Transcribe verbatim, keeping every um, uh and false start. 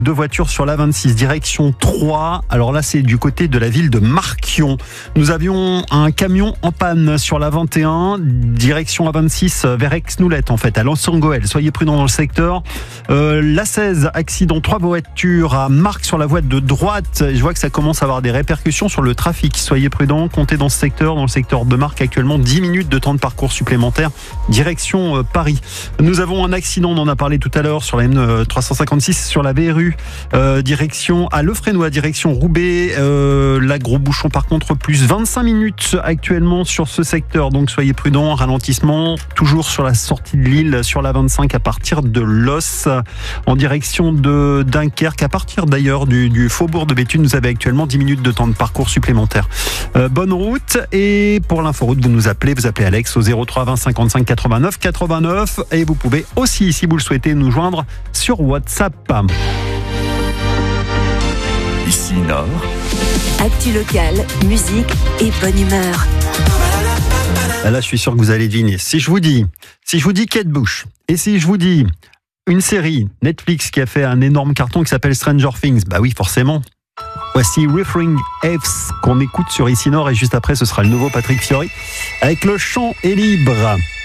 Deux voitures sur l'A vingt-six, direction Troyes. Alors là, c'est du côté de la ville de Marquion. Nous avions un camion en panne sur l'A vingt et un, direction A vingt-six vers Aix-Noulette, en fait, à Lens-en-Goël. Soyez prudents dans le secteur. Euh, l'A seize, accident, trois voitures à Marques sur la voie de droite. Je vois que ça commence à avoir des répercussions sur le trafic. Soyez prudents, comptez dans ce secteur, dans le secteur de Marques, actuellement dix minutes de temps de parcours supplémentaire, direction euh, Paris. Nous avons un accident, on en a parlé tout à l'heure, sur la M trois cent cinquante-six, sur la V R U. Euh, direction à Lefrénois, direction Roubaix. Euh, là, gros bouchon par contre, plus vingt-cinq minutes actuellement sur ce secteur. Donc soyez prudents, ralentissement toujours sur la sortie de Lille, sur la vingt-cinq à partir de Los, en direction de Dunkerque. À partir d'ailleurs du, du faubourg de Béthune, vous avez actuellement dix minutes de temps de parcours supplémentaire. Euh, bonne route. Et pour l'inforoute, vous nous appelez, vous appelez Alex au zéro trois vingt cinquante-cinq quatre-vingt-neuf quatre-vingt-neuf. Et vous pouvez aussi, si vous le souhaitez, nous joindre sur WhatsApp. Ici Nord. Actu locale, musique et bonne humeur. Là, je suis sûr que vous allez deviner. Si je vous dis, si je vous dis Kate Bush, et si je vous dis une série Netflix qui a fait un énorme carton qui s'appelle Stranger Things, bah oui, forcément. Voici Wuthering Heights qu'on écoute sur Ici Nord, et juste après, ce sera le nouveau Patrick Fiori avec Le Chant est libre.